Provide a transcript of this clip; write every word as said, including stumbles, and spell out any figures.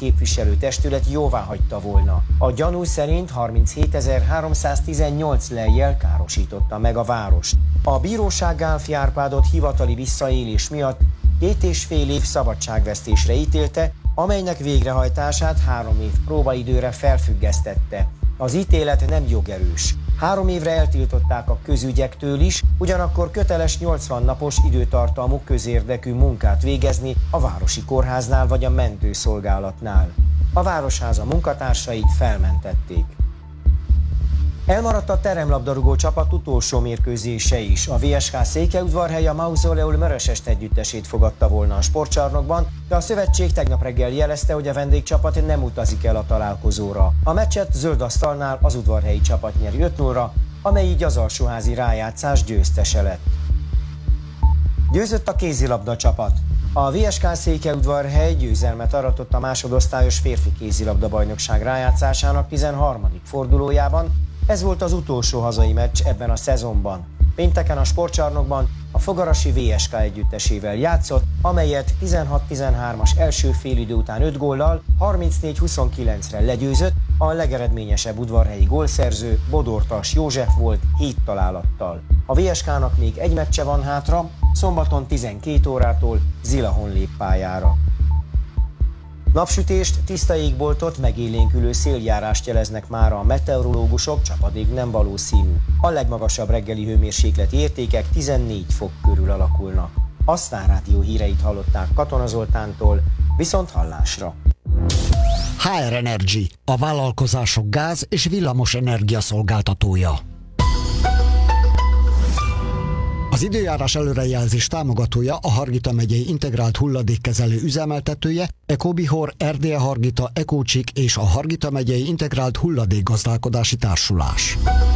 képviselőtestület jóváhagyta volna. A gyanú szerint harminchétezer-háromszáztizennyolc lejjel károsította meg a várost. A bíróság Gálffy Árpádot hivatali visszaélés miatt két és fél év szabadságvesztésre ítélte, amelynek végrehajtását három év próbaidőre felfüggesztette. Az ítélet nem jogerős. Három évre eltiltották a közügyektől is, ugyanakkor köteles nyolcvan napos időtartalmú közérdekű munkát végezni a városi kórháznál vagy a mentőszolgálatnál. A Városháza munkatársait felmentették. Elmaradt a teremlabdarúgó csapat utolsó mérkőzése is. A vé es ká Székelyudvarhely a Mausoleum Mörösest együttesét fogadta volna a sportcsarnokban, de a szövetség tegnap reggel jelezte, hogy a vendégcsapat nem utazik el a találkozóra. A meccset zöld asztalnál az udvarhelyi csapat nyeri öt nullra, amely így az alsóházi rájátszás győztese lett. Győzött a kézilabda csapat. A vé es ká Székelyudvarhely győzelmet aratott a másodosztályos férfi kézilabda bajnokság rájátszásának tizenharmadik fordulójában. Ez volt az utolsó hazai meccs ebben a szezonban. Pénteken a sportcsarnokban a fogarasi vé es ká együttesével játszott, amelyet tizenhat-tizenhármas első félidő után öt góllal harmincnégy huszonkilencre legyőzött, a legeredményesebb udvarhelyi gólszerző Bodortas József volt hét találattal. A vé es ká-nak még egy meccse van hátra, szombaton tizenkét órától Zilahon lép pályára. Napsütést, tiszta égboltot, megélénkülő széljárást jeleznek mára a meteorológusok, csapadék nem valószínű. A legmagasabb reggeli hőmérsékleti értékek tizennégy fok körül alakulnak. A Sztár Rádió híreit hallották Katona Zoltántól, viszont hallásra. há er Energy, a vállalkozások gáz- és villamos energia szolgáltatója. Az időjárás előrejelzés támogatója a Hargita megyei integrált hulladékkezelő üzemeltetője, Ecobihor, Erdélye Hargita, Ecócsik és a Hargita megyei integrált hulladékgazdálkodási társulás.